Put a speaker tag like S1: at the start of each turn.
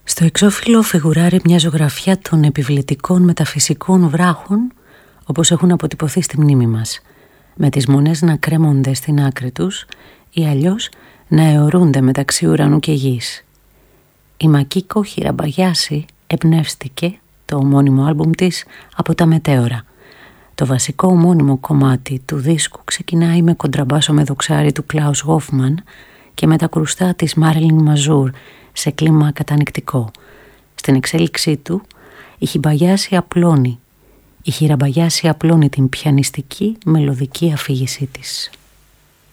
S1: Στο εξώφυλλο φιγουράρει μια ζωγραφιά των επιβλητικών μεταφυσικών βράχων, όπως έχουν αποτυπωθεί στη μνήμη μας, με τις μονές να κρέμονται στην άκρη τους ή αλλιώς να αιωρούνται μεταξύ ουρανού και γης. Η Μακίκο Χιραμπαγιάση εμπνεύστηκε το ομώνυμο άλμπουμ της από τα μετέωρα. Το βασικό ομώνυμο κομμάτι του δίσκου ξεκινάει με κοντραμπάσο με δοξάρι του Κλάους Γόφμαν και με τα κρουστά της Μάριλιν Μαζούρ σε κλίμα κατανυκτικό. Στην εξέλιξή του η Χιραμπαγιάση απλώνει την πιανιστική μελωδική αφήγησή της.